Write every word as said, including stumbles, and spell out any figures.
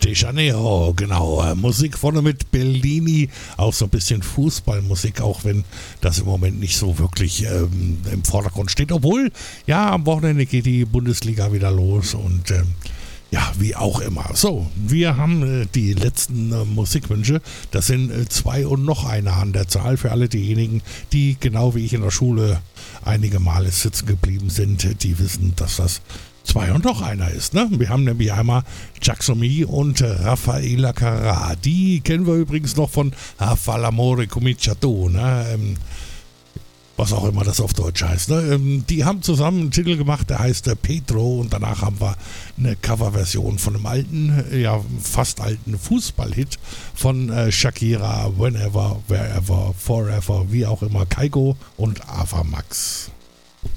de Janeiro, genau. Äh, Musik vorne mit Bellini, auch so ein bisschen Fußballmusik, auch wenn das im Moment nicht so wirklich ähm, im Vordergrund steht. Obwohl, ja, am Wochenende geht die Bundesliga wieder los und ähm, ja, wie auch immer. So, wir haben äh, die letzten äh, Musikwünsche. Das sind äh, zwei und noch eine an der Zahl für alle diejenigen, die genau wie ich in der Schule einige Male sitzen geblieben sind. Die wissen, dass das zwei und noch einer ist. Ne? Wir haben nämlich einmal Jacksomi und äh, Raffaella Carrà. Die kennen wir übrigens noch von A fa l'amore cominciato, ne? Ähm, was auch immer das auf Deutsch heißt. Ne? Ähm, die haben zusammen einen Titel gemacht, der heißt äh, Pedro, und danach haben wir eine Coverversion von einem alten, äh, ja fast alten Fußballhit von äh, Shakira, Whenever, Wherever, Forever, wie auch immer, Kygo und Ava Max.